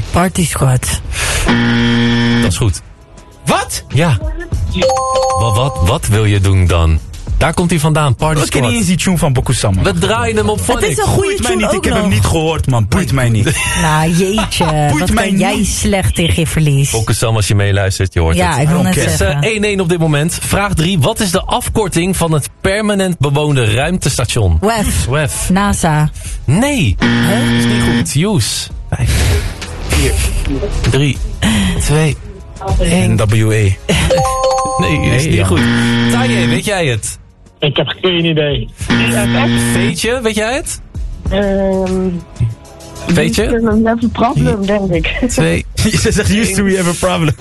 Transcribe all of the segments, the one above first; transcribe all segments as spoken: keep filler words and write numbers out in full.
Nee. Party Squad. Dat is goed. Wat? Ja. Wat, wat, wat wil je doen dan? Daar komt hij vandaan, Party Ik ken Squad. niet eens die tune van Bokusama. We draaien hem op Het Phonics. is een goede Boeit mij tune niet, ook ik heb nog. hem niet gehoord, man. Boeit mij niet. Nou, jeetje. Boeit Wat mij kan jij niet. slecht tegen je verlies? Sam, als je meeluistert, je hoort Ja, het. ik wil net Oké. Het is zeggen. eh, één-één op dit moment. Vraag drie. Wat is de afkorting van het permanent bewoonde ruimtestation? W E F. W E F. NASA. Nee. Dat is niet goed. Use. Vijf, vier, drie, twee, één. N W A. Nee, is Nee, niet ja. goed. Taye, weet jij het? Ik heb geen idee. Veetje, weet jij het? Ehm Veetje? We have a problem, denk ik. Twee. Ze zegt, used to we have a problem.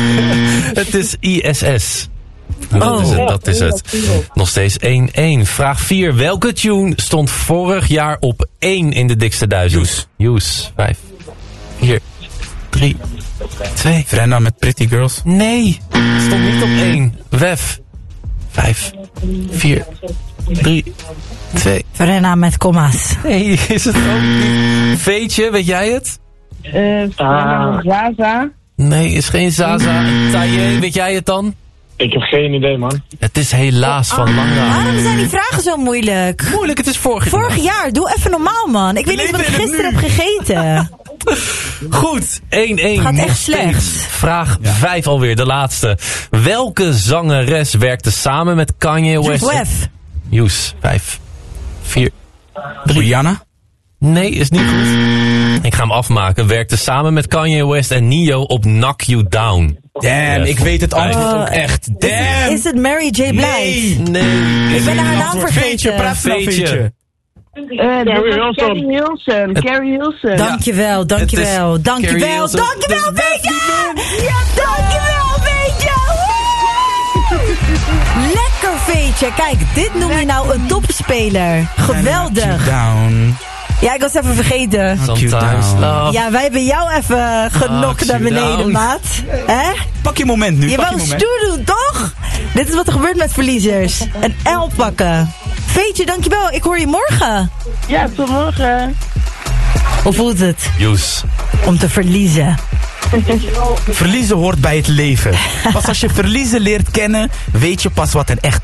Het is I S S. Dat Oh. is het, dat is het. Nog steeds één-één. Vraag vier. Welke tune stond vorig jaar op één in de dikste duizend? Use. Use. Vijf, vier, drie, twee. Frenna met Pretty Girls. Nee, het stond niet op één. W E F. Vijf, vier, drie, twee. Verena met komma's. Nee, is het ook niet. Veetje, weet jij het? Eh Ah. Zaza. Nee, is geen Zaza. Taye, weet jij het dan? Ik heb geen idee, man. Het is helaas van Langa. Waarom zijn die vragen zo moeilijk? Moeilijk, het is vorig jaar. Vorig jaar, doe even normaal, man. Ik weet niet wat ik leven in het gisteren nu. heb gegeten. Goed, één-één. Het gaat nog echt steeds. slecht. Vraag vijf alweer, de laatste. Welke zangeres werkte samen met Kanye West? W E F. Use, vijf, vier, drie. Rihanna. Nee, is niet goed. Ik ga hem afmaken. Werkte samen met Kanye West en Neo op Knock You Down. Damn, Ja, ik weet het antwoord Oh, ook echt. Damn. Is het Mary J. Blige? Nee. Nee. Ik ben haar naam Antwoord. vergeten. Veetje, praat nou, Veetje. Veetje. Eh dat Carrie was Hilson. Carrie Hilson. Carrie Hilson. Dankjewel, dankjewel, Het is Carrie dankjewel, Hilson. dankjewel, Dus Veetje! Ja, dankjewel, Veetje! Woe! Lekker, Veetje. Kijk, dit noem je nou een topspeler. Geweldig. Down. Ja, ik was even vergeten. Sometimes love. Ja, wij hebben jou even genokt naar you beneden, down. maat. Hè? Pak je moment nu. Je pak wou je moment. stoer doen, toch? Dit is wat er gebeurt met verliezers. Een L pakken. Veetje, dankjewel. Ik hoor je morgen. Ja, tot morgen. Hoe voelt het Use. om te verliezen? Verliezen hoort bij het leven. Pas als je verliezen leert kennen, weet je pas wat een echt